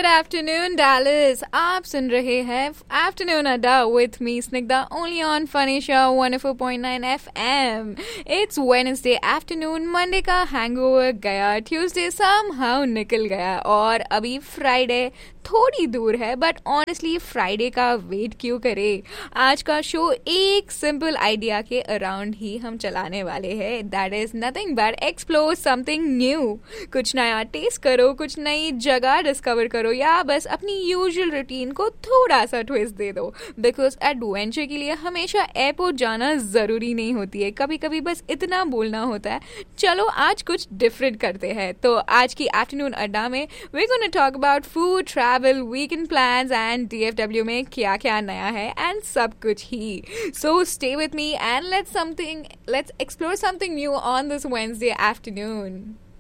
Good afternoon Dallas. आप सुन रहे हैं आफ्टरनून अड्डा with me Snigdha only on funny show 104.9 FM। It's Wednesday afternoon. Monday का हैंगओवर गया, ट्यूसडे समहाउ निकल गया और अभी फ्राइडे थोड़ी दूर है, बट ऑनेस्टली फ्राइडे का वेट क्यों करे। आज का शो एक सिंपल आइडिया के अराउंड ही हम चलाने वाले हैं, that is nothing but explore something new. कुछ नया टेस्ट करो, कुछ नई जगह डिस्कवर करो, या बस अपनी यूजुअल रूटीन को थोड़ा सा ट्विस्ट दे दो। बिकॉज एडवेंचर के लिए हमेशा एयरपोर्ट जाना जरूरी नहीं होती है, कभी कभी बस इतना बोलना होता है चलो आज कुछ डिफरेंट करते हैं। तो आज की आफ्टरनून अड्डा में we gonna talk about food, travel, weekend plans and DFW में क्या क्या नया है एंड सब कुछ ही। So stay with me and let's explore something new on this Wednesday afternoon.